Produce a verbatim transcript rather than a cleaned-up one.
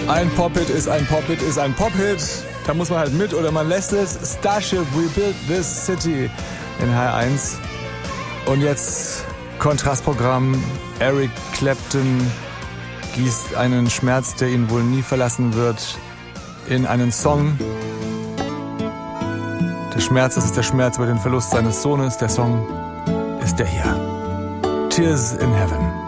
Ein Pop-Hit ist ein Pop-Hit ist ein Pop-Hit. Da muss man halt mit oder man lässt es. Starship, we built this city in H eins. Und jetzt Kontrastprogramm. Eric Clapton gießt einen Schmerz, der ihn wohl nie verlassen wird, in einen Song. Der Schmerz, das ist der Schmerz über den Verlust seines Sohnes. Der Song ist der hier. Tears in Heaven.